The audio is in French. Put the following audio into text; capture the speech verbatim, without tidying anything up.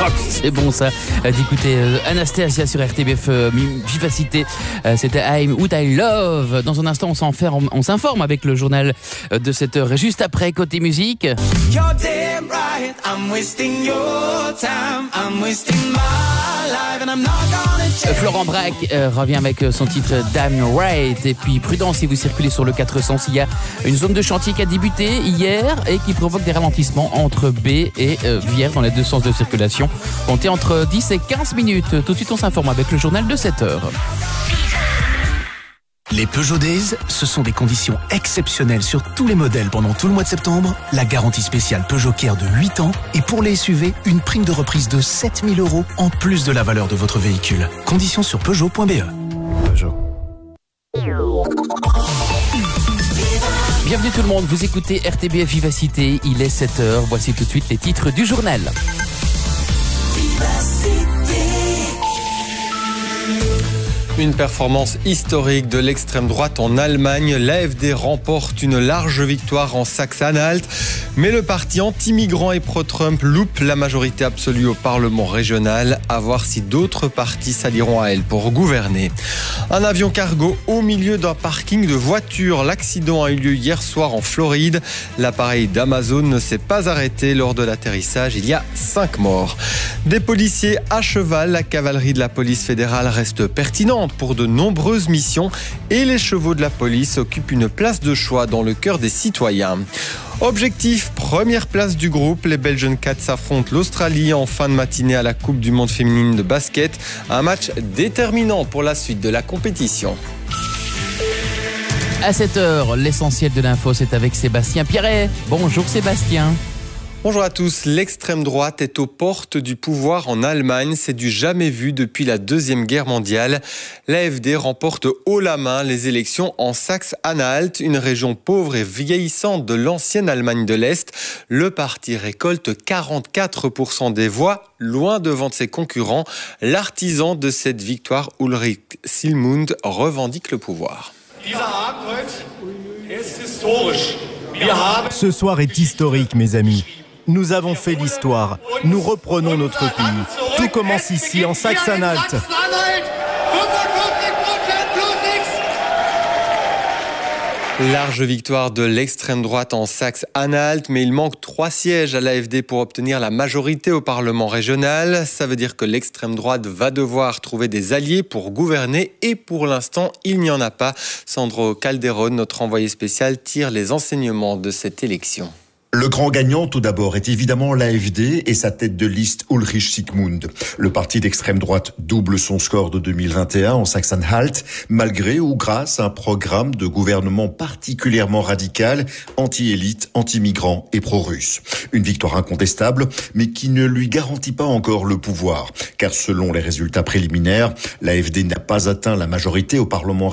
C'est bon ça, d'écouter euh, Anastasia sur R T B F euh, Vivacité. Euh, c'était I'm What I Love. Dans un instant, on s'informe, on s'informe avec le journal de cette heure. Et juste après, côté musique. You're damn right, I'm wasting your time, I'm wasting my life and I'm not gonna change. Florent Brac euh, revient avec son titre Damn Right. Et puis prudence si vous circulez sur le quatre cents. Il y a une zone de chantier qui a débuté hier et qui provoque des ralentissements entre B et euh, Vierre dans les deux sens de circulation. Comptez entre dix et quinze minutes. Tout de suite, on s'informe avec le journal de sept heures. Les Peugeot Days, ce sont des conditions exceptionnelles sur tous les modèles pendant tout le mois de septembre. La garantie spéciale Peugeot Care de huit ans et pour les S U V, une prime de reprise de sept mille euros en plus de la valeur de votre véhicule. Conditions sur Peugeot point B E. Peugeot. Bienvenue tout le monde, vous écoutez R T B F Vivacité, il est sept heures, voici tout de suite les titres du journal. Une performance historique de l'extrême droite en Allemagne. L'A F D remporte une large victoire en Saxe-Anhalt. Mais le parti anti-migrant et pro-Trump loupe la majorité absolue au Parlement régional. À voir si d'autres partis s'allieront à elle pour gouverner. Un avion cargo au milieu d'un parking de voitures. L'accident a eu lieu hier soir en Floride. L'appareil d'Amazon ne s'est pas arrêté lors de l'atterrissage. Il y a cinq morts. Des policiers à cheval. La cavalerie de la police fédérale reste pertinente pour de nombreuses missions et les chevaux de la police occupent une place de choix dans le cœur des citoyens. Objectif, première place du groupe, les Belgian Cats affrontent l'Australie en fin de matinée à la Coupe du Monde féminine de basket. Un match déterminant pour la suite de la compétition. À sept heures, l'essentiel de l'info, c'est avec Sébastien Pierret. Bonjour Sébastien. Bonjour à tous. L'extrême droite est aux portes du pouvoir en Allemagne. C'est du jamais vu depuis la Deuxième Guerre mondiale. L'A F D remporte haut la main les élections en Saxe-Anhalt, une région pauvre et vieillissante de l'ancienne Allemagne de l'Est. Le parti récolte quarante-quatre pour cent des voix, loin devant ses concurrents. L'artisan de cette victoire, Ulrich Silmund, revendique le pouvoir. Ce soir est historique, mes amis. Nous avons fait l'histoire. Nous reprenons notre pays. Tout commence ici, en Saxe-Anhalt. Large victoire de l'extrême droite en Saxe-Anhalt, mais il manque trois sièges à l'A F D pour obtenir la majorité au Parlement régional. Ça veut dire que l'extrême droite va devoir trouver des alliés pour gouverner et pour l'instant, il n'y en a pas. Sandro Calderon, notre envoyé spécial, tire les enseignements de cette élection. Le grand gagnant, tout d'abord, est évidemment l'A F D et sa tête de liste Ulrich Sigmund. Le parti d'extrême droite double son score de deux mille vingt et un en Saxe-Anhalt, malgré ou grâce à un programme de gouvernement particulièrement radical, anti-élite, anti-migrants et pro-russe. Une victoire incontestable, mais qui ne lui garantit pas encore le pouvoir. Car selon les résultats préliminaires, l'A F D n'a pas atteint la majorité au Parlement